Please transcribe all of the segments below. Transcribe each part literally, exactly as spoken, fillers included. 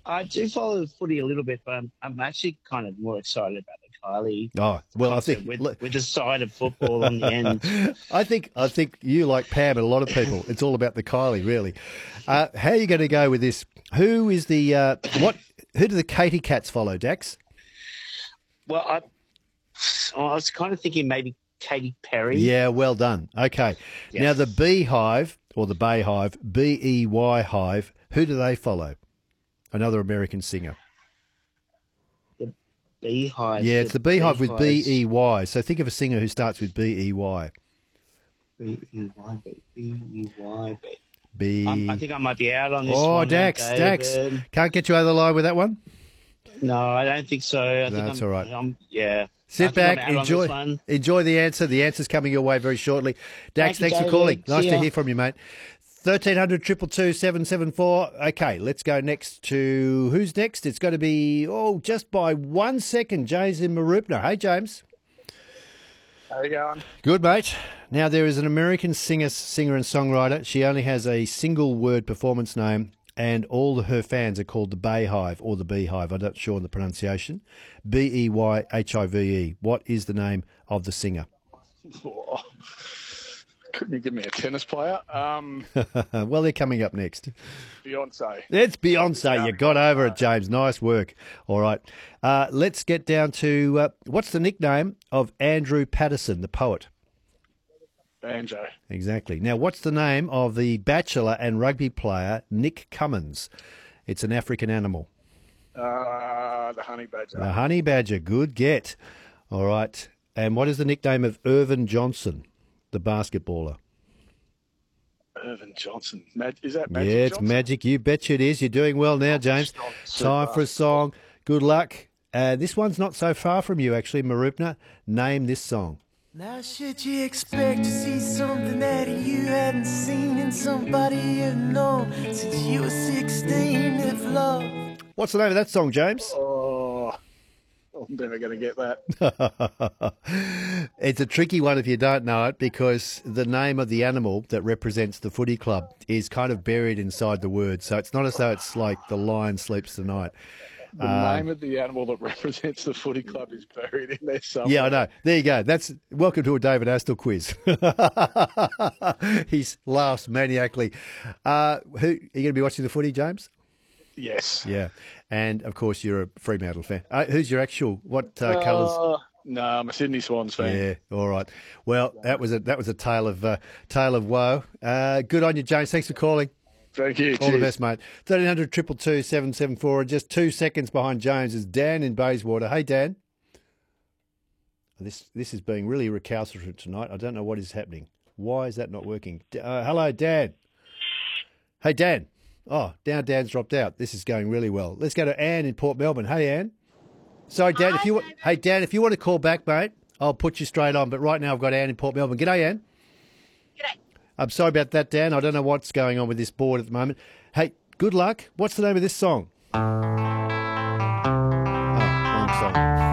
I do follow the footy a little bit, but I'm, I'm actually kind of more excited about the Kylie Oh, well, I concert think with, look, with the side of football on the end. I think I think you like Pam and a lot of people. It's all about the Kylie, really. Uh, how are you going to go with this? Who is the uh, what? Who do the Katy Cats follow, Dax? Well, I, I was kind of thinking maybe Katy Perry. Yeah, well done. Okay, Yes. now the Beehive or the Bayhive, B E Y Hive. Who do they follow? Another American singer. The Beehive. Yeah, it's the Beehive with B Beehives. E Y. So think of a singer who starts with B E Y. B E Y, B E Y, B. B. Um, I think I might be out on this Oh, one. there, Dax, Dax. David. Can't get you over the line with that one? No, I don't think so. I No, think it's I'm, all right. I'm, yeah. I Sit think back, I'm out on this enjoy one. enjoy the answer. The answer's coming your way very shortly. Dax, Thank you, thanks for David. calling. Nice See to ya. hear from you, mate. thirteen hundred, two two two, seven seven four. Okay, let's go next to... Who's next? It's going to be, oh, just by one second, James in Marupna. Hey, James. How you going? Good, mate. Now, there is an American singer, singer and songwriter. She only has a single word performance name, and all her fans are called the Bayhive or the Beehive. I'm not sure on the pronunciation. B E Y H I V E. What is the name of the singer? Oh, couldn't you give me a tennis player? Um, Well, they're coming up next. Beyonce. It's Beyonce. You got over it, James. Nice work. All right. Uh, let's get down to uh, what's the nickname of Andrew Patterson, the poet? Banjo. Exactly. Now, what's the name of the bachelor and rugby player Nick Cummins? It's an African animal. Uh, the honey badger. The honey badger. Good get. All right. And what is the nickname of Irvin Johnson, the basketballer? Irvin Johnson. Mag- is that Magic Yeah, it's Johnson? magic. You betcha it is. You're doing well now, James. Time for a song. Good luck. Uh, this one's not so far from you, actually, Marupna. Name this song. Now should you expect to see something that you hadn't seen in somebody you've known since you were sixteen if love? What's the name of that song, James? Oh, I'm never going to get that. It's a tricky one if you don't know it, because the name of the animal that represents the footy club is kind of buried inside the word. So it's not as though it's like the lion sleeps tonight. The name of the animal that represents the footy club is buried in there somewhere. Yeah, I know. There you go. That's welcome to a David Astle quiz. He laughs maniacally. Uh, who are you going to be watching the footy, James? Yes. Yeah, and of course you're a Fremantle fan. Uh, who's your actual what uh, colours? Uh, no, I'm a Sydney Swans fan. Yeah, all right. Well, that was a that was a tale of uh, tale of woe. Uh, good on you, James. Thanks for calling. Thank you. All the Cheers. best, mate. thirteen hundred, two two two, seven seven four. Just two seconds behind James is Dan in Bayswater. Hey, Dan. This this is being really recalcitrant tonight. I don't know what is happening. Why is that not working? D- Uh, hello, Dan. Hey, Dan. Oh, now Dan's dropped out. This is going really well. Let's go to Anne in Port Melbourne. Hey, Anne. Sorry, Dan. If you wa- hey, Dan, if you want to call back, mate, I'll put you straight on. But right now, I've got Anne in Port Melbourne. G'day, Anne. G'day. I'm sorry about that, Dan. I don't know what's going on with this board at the moment. Hey, good luck. What's the name of this song? Oh, wrong song.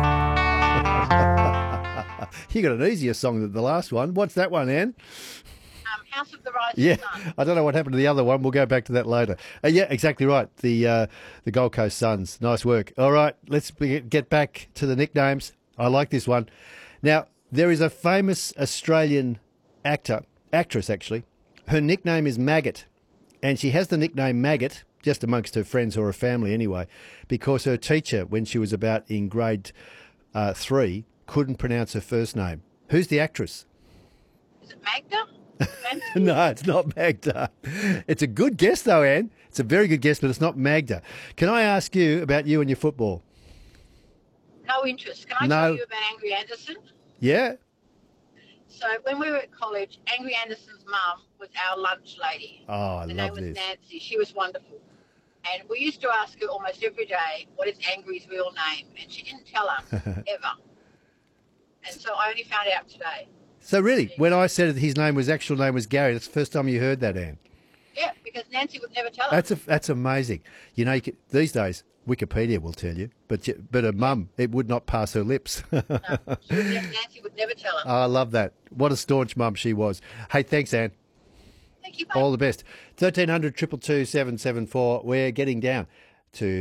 You got an easier song than the last one. What's that one, Anne? Um, House of the Rising Yeah, Sun. I don't know what happened to the other one. We'll go back to that later. Uh, yeah, exactly right. The uh, the Gold Coast Suns. Nice work. All right, let's be- get back to the nicknames. I like this one. Now, there is a famous Australian actor, actress actually. Her nickname is Maggot, and she has the nickname Maggot just amongst her friends or her family anyway, because her teacher, when she was about in grade uh, three, couldn't pronounce her first name. Who's the actress? Is it Magda? No, it's not Magda. It's a good guess, though, Anne. It's a very good guess, but it's not Magda. Can I ask you about you and your football? No interest. Can I No. tell you about Angry Anderson? Yeah? So when we were at college, Angry Anderson's mum was our lunch lady. Oh, I Her name love was this. Nancy. She was wonderful. And we used to ask her almost every day, what is Angry's real name? And she didn't tell us, ever. And so I only found out today. So really, when I said his name was actual name was Gary, that's the first time you heard that, Anne. Yeah, because Nancy would never tell us. That's a, that's amazing. You know, you could, these days Wikipedia will tell you, but you- but a mum, it would not pass her lips. No, she would never, Nancy would never tell us. I love that. What a staunch mum she was. Hey, thanks, Anne. Thank you, bye. All the best. thirteen hundred, two two two, seven seven four. We're getting down to